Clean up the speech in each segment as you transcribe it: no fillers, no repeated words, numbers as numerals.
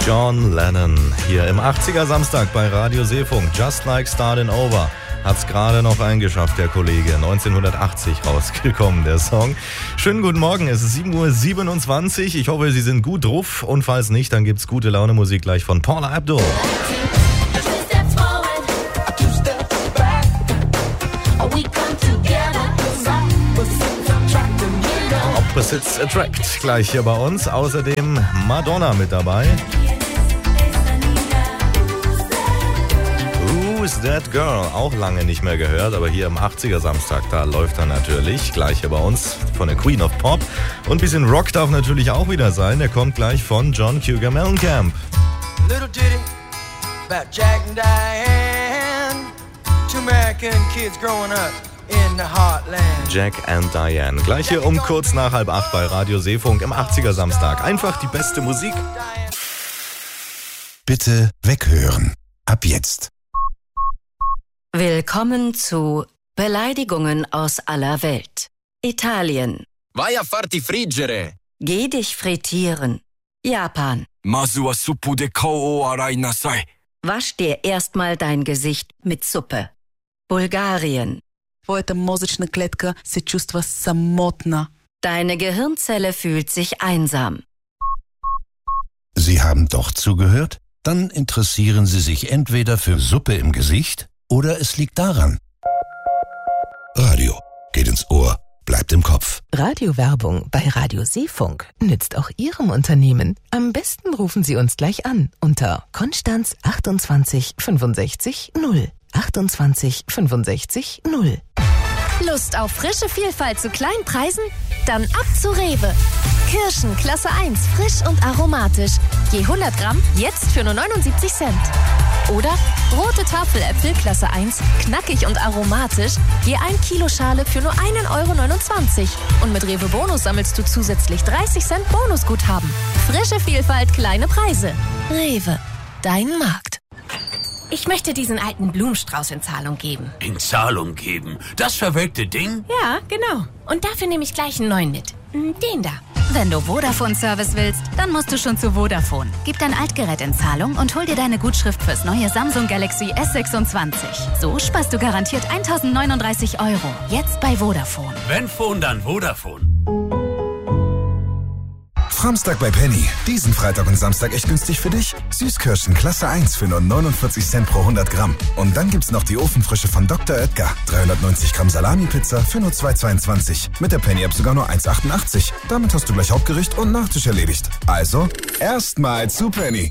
John Lennon hier im 80er Samstag bei Radio Seefunk. Just Like Starting Over. Hat's gerade noch eingeschafft, der Kollege. 1980 rausgekommen, der Song. Schönen guten Morgen, es ist 7:27 Uhr. Ich hoffe, Sie sind gut drauf. Und falls nicht, dann gibt's gute Laune Musik gleich von Paula Abdul. Opposites Attract gleich hier bei uns. Außerdem Madonna mit dabei. Who's That Girl? Auch lange nicht mehr gehört, aber hier am 80er Samstag, da läuft er natürlich. Gleich hier bei uns von der Queen of Pop. Und ein bisschen Rock darf natürlich auch wieder sein. Der kommt gleich von John Cougar Mellencamp. Little ditty about Jack and Diane. Two American kids growing up in the heartland. Jack and Diane. Gleich hier um kurz nach 7:30 bei Radio Seefunk im 80er Samstag. Einfach die beste Musik. Bitte weghören. Ab jetzt. Willkommen zu Beleidigungen aus aller Welt. Italien. Vai a farti friggere. Geh dich frittieren. Japan. Masu wa suppu de kou o arai nasai. Wasch dir erstmal dein Gesicht mit Suppe. Bulgarien. Твоята мозъчна клетка се чувства самотна. Deine Gehirnzelle fühlt sich einsam. Sie haben doch zugehört? Dann interessieren Sie sich entweder für Suppe im Gesicht oder es liegt daran. Radio geht ins Ohr, bleibt im Kopf. Radiowerbung bei Radio Seefunk nützt auch Ihrem Unternehmen. Am besten rufen Sie uns gleich an unter Konstanz 28 65 0. 28 65 0. Lust auf frische Vielfalt zu kleinen Preisen? Dann ab zu Rewe. Kirschen Klasse 1, frisch und aromatisch. Je 100 Gramm jetzt für nur 79 Cent. Oder rote Tafeläpfel Klasse 1, knackig und aromatisch. Je 1 Kilo Schale für nur 1,29 €. Und mit Rewe Bonus sammelst du zusätzlich 30 Cent Bonusguthaben. Frische Vielfalt, kleine Preise. Rewe, dein Markt. Ich möchte diesen alten Blumenstrauß in Zahlung geben. In Zahlung geben? Das verwelkte Ding? Ja, genau. Und dafür nehme ich gleich einen neuen mit. Den da. Wenn du Vodafone-Service willst, dann musst du schon zu Vodafone. Gib dein Altgerät in Zahlung und hol dir deine Gutschrift fürs neue Samsung Galaxy S26. So sparst du garantiert 1.039 €. Jetzt bei Vodafone. Wenn Phone, dann Vodafone. Samstag bei Penny. Diesen Freitag und Samstag echt günstig für dich. Süßkirschen Klasse 1 für nur 49 Cent pro 100 Gramm. Und dann gibt's noch die Ofenfrische von Dr. Oetker. 390 Gramm Salami-Pizza für nur 2,22. Mit der Penny-App sogar nur 1,88. Damit hast du gleich Hauptgericht und Nachtisch erledigt. Also, erstmal zu Penny.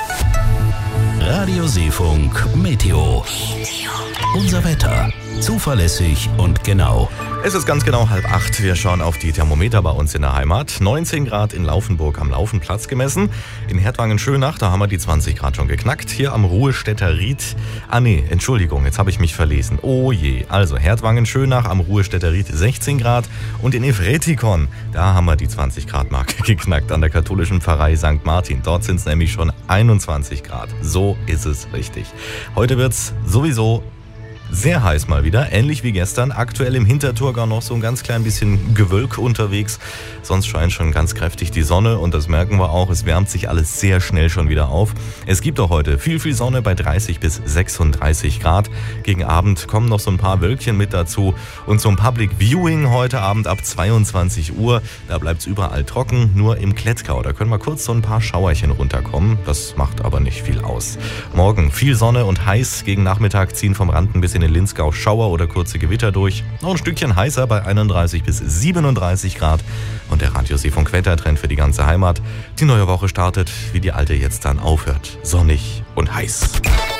Radio Seefunk Meteo. Unser Wetter. Zuverlässig und genau. Es ist ganz genau 7:30. Wir schauen auf die Thermometer bei uns in der Heimat. 19 Grad in Laufenburg am Laufenplatz gemessen. In Hertwangen-Schönach, da haben wir die 20 Grad schon geknackt. Hier am Ruhestädter Ried. Entschuldigung, jetzt habe ich mich verlesen. Oh je. Also Hertwangen-Schönach am Ruhestädter Ried 16 Grad. Und in Efretikon, da haben wir die 20 Grad Marke geknackt an der katholischen Pfarrei St. Martin. Dort sind es nämlich schon 21 Grad. So ist es richtig. Heute wird's sowieso sehr heiß mal wieder, ähnlich wie gestern. Aktuell im Hinterthurgau noch so ein ganz klein bisschen Gewölk unterwegs. Sonst scheint schon ganz kräftig die Sonne und das merken wir auch. Es wärmt sich alles sehr schnell schon wieder auf. Es gibt auch heute viel Sonne bei 30 bis 36 Grad. Gegen Abend kommen noch so ein paar Wölkchen mit dazu. Und zum Public Viewing heute Abend ab 22 Uhr. Da bleibt es überall trocken, nur im Klettgau. Da können wir kurz so ein paar Schauerchen runterkommen. Das macht aber nicht viel aus. Morgen viel Sonne und heiß. Gegen Nachmittag ziehen vom Rand ein bisschen in Linzgau Schauer oder kurze Gewitter durch. Noch ein Stückchen heißer bei 31 bis 37 Grad. Und der Radio Seefunk Wettertrend für die ganze Heimat. Die neue Woche startet, wie die alte jetzt dann aufhört. Sonnig und heiß.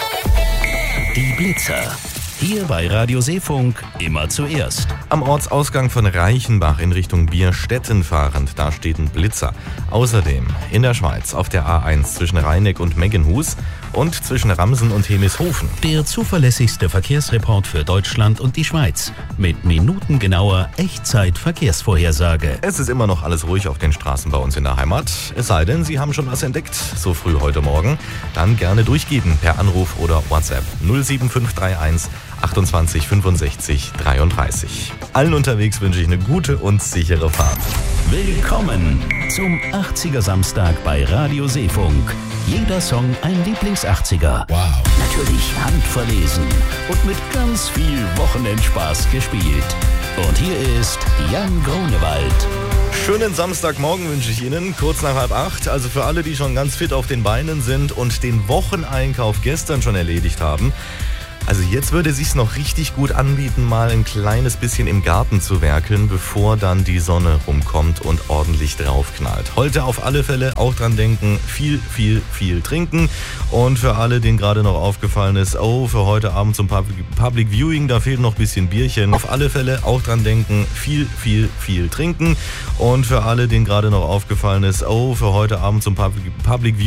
Die Blitzer. Hier bei Radio Seefunk immer zuerst. Am Ortsausgang von Reichenbach in Richtung Bierstetten fahrend, da steht ein Blitzer. Außerdem in der Schweiz auf der A1 zwischen Rheineck und Meggenhus und zwischen Ramsen und Hemishofen. Der zuverlässigste Verkehrsreport für Deutschland und die Schweiz. Mit minutengenauer Echtzeit-Verkehrsvorhersage. Es ist immer noch alles ruhig auf den Straßen bei uns in der Heimat. Es sei denn, Sie haben schon was entdeckt, so früh heute Morgen. Dann gerne durchgeben per Anruf oder WhatsApp 07531 28 65 33. Allen unterwegs wünsche ich eine gute und sichere Fahrt. Willkommen zum 80er Samstag bei Radio Seefunk. Jeder Song ein Lieblings-80er. Wow. Natürlich handverlesen und mit ganz viel Wochenendspaß gespielt. Und hier ist Jan Grunewald. Schönen Samstagmorgen wünsche ich Ihnen, kurz nach 7:30. Also für alle, die schon ganz fit auf den Beinen sind und den Wocheneinkauf gestern schon erledigt haben. Also jetzt würde es sich noch richtig gut anbieten, mal ein kleines bisschen im Garten zu werkeln, bevor dann die Sonne rumkommt und ordentlich draufknallt. Heute auf alle Fälle auch dran denken, viel trinken. Und für alle, denen gerade noch aufgefallen ist, für heute Abend zum Public Viewing, da fehlt noch ein bisschen Bierchen. Auf alle Fälle auch dran denken, viel trinken. Und für alle, denen gerade noch aufgefallen ist, für heute Abend zum Public Viewing,